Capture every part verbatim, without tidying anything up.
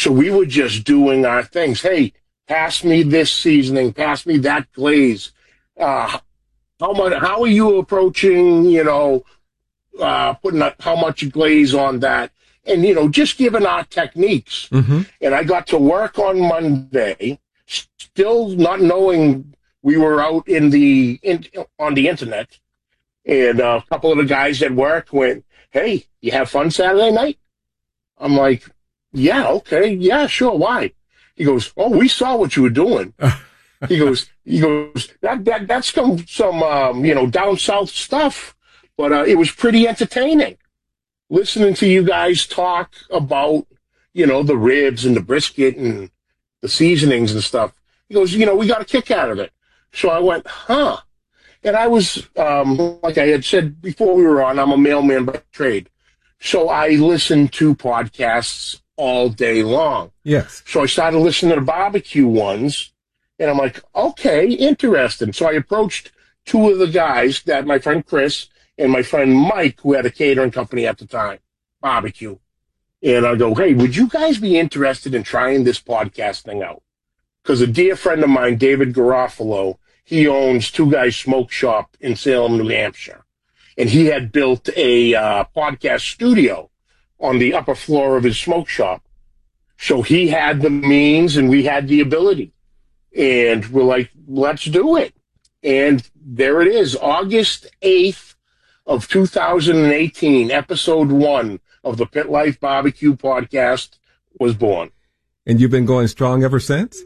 So we were just doing our things. Hey, pass me this seasoning, pass me that glaze. Uh, how much? How are you approaching? You know, uh, putting a, how much glaze on that, and you know, just giving our techniques. Mm-hmm. And I got to work on Monday, still not knowing we were out in the in, on the internet. And a couple of the guys at work went, "Hey, you have fun Saturday night?" I'm like, "Yeah, okay, yeah, sure. Why?" He goes, "Oh, we saw what you were doing." he goes, "He goes that that that's some some um, you know down south stuff, but uh, it was pretty entertaining listening to you guys talk about you know the ribs and the brisket and the seasonings and stuff." He goes, "You know, we got a kick out of it." So I went, "Huh." And I was, um, like I had said before we were on, I'm a mailman by trade. So I listened to podcasts all day long. Yes. So I started listening to the barbecue ones, and I'm like, okay, interesting. So I approached two of the guys, that my friend Chris and my friend Mike, who had a catering company at the time, barbecue. And I go, hey, would you guys be interested in trying this podcast thing out? Because a dear friend of mine, David Garofalo, he owns Two Guys Smoke Shop in Salem, New Hampshire. And he had built a uh, podcast studio on the upper floor of his smoke shop. So he had the means and we had the ability. And we're like, let's do it. And there it is, August eighth of two thousand eighteen, episode one of the Pit Life Barbecue podcast was born. And you've been going strong ever since?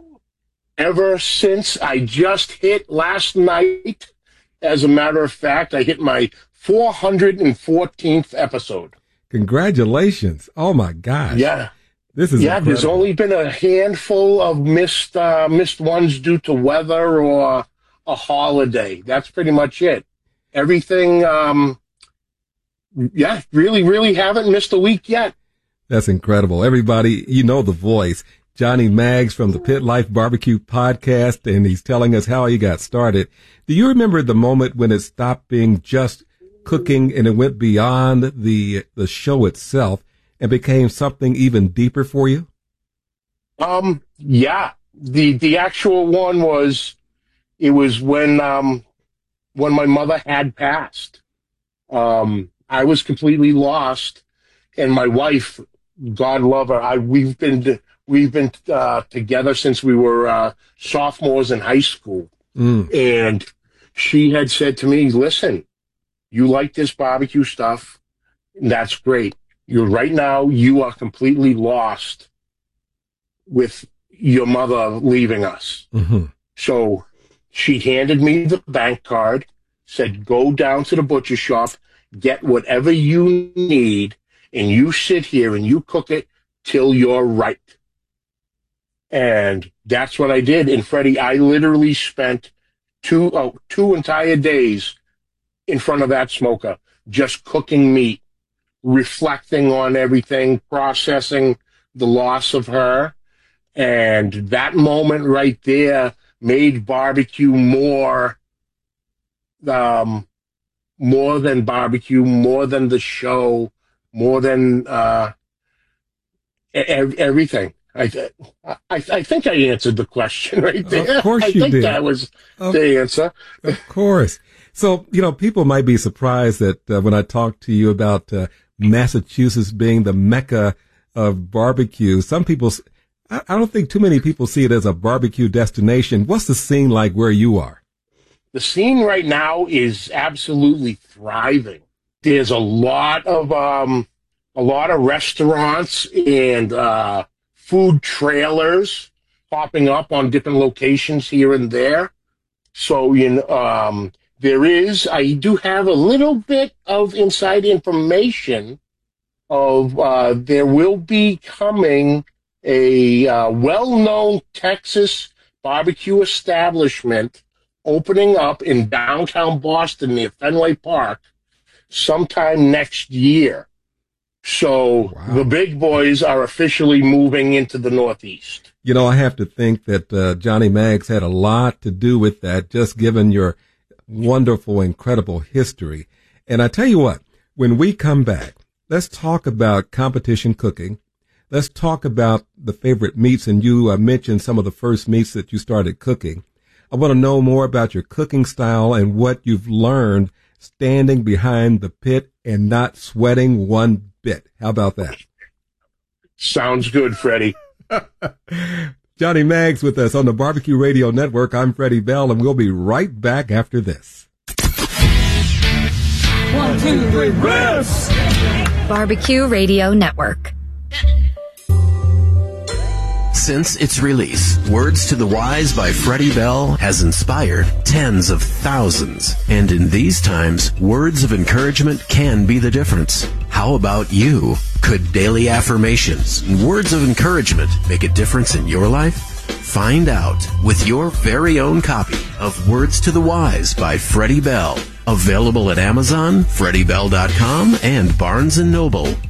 Ever since. I just hit last night. As a matter of fact, I hit my four hundred fourteenth episode. Congratulations. Oh, my gosh. Yeah. This is Yeah, incredible. There's only been a handful of missed, uh, missed ones due to weather or a holiday. That's pretty much it. Everything, um, yeah, really, really haven't missed a week yet. That's incredible. Everybody, you know the voice. Johnny Maggs from the Pit Life Barbecue podcast, and he's telling us how he got started. Do you remember the moment when it stopped being just cooking and it went beyond the the show itself and became something even deeper for you? Um, yeah, the the actual one was, it was when um when my mother had passed. Um, I was completely lost, and my wife, God love her, I we've been. We've been uh, together since we were uh, sophomores in high school. Mm. And she had said to me, listen, you like this barbecue stuff. That's great. You're right now, you are completely lost with your mother leaving us. Mm-hmm. So she handed me the bank card, said, go down to the butcher shop, get whatever you need, and you sit here and you cook it till you're right. And that's what I did. And Freddie, I literally spent two, oh, two entire days in front of that smoker, just cooking meat, reflecting on everything, processing the loss of her. And that moment right there made barbecue more, um, more than barbecue, more than the show, more than, uh, e- everything. I, I I think I answered the question right there. Of course I you think did. that was of, the answer. Of course. So, you know, people might be surprised that uh, when I talk to you about uh, Massachusetts being the mecca of barbecue, some people, I, I don't think too many people see it as a barbecue destination. What's the scene like where you are? The scene right now is absolutely thriving. There's a lot of um, a lot of restaurants and uh, food trailers popping up on different locations here and there. So, you know, um, there is, I do have a little bit of inside information of, uh, there will be coming a, uh, well-known Texas barbecue establishment opening up in downtown Boston near Fenway Park sometime next year. So wow. The big boys are officially moving into the Northeast. You know, I have to think that uh, Johnny Maggs had a lot to do with that, just given your wonderful, incredible history. And I tell you what, when we come back, let's talk about competition cooking. let's talk about the favorite meats. And you uh, mentioned some of the first meats that you started cooking. I want to know more about your cooking style and what you've learned standing behind the pit and not sweating one bit. How about that? Sounds good, Freddie. Johnny Maggs with us on the Barbecue Radio Network. I'm Freddie Bell, and we'll be right back after this. One, two, three, riffs! Barbecue Radio Network. Since its release, Words to the Wise by Freddie Bell has inspired tens of thousands. And in these times, words of encouragement can be the difference. How about you? Could daily affirmations and words of encouragement make a difference in your life? Find out with your very own copy of Words to the Wise by Freddie Bell. Available at Amazon, freddie bell dot com, and Barnes and Noble.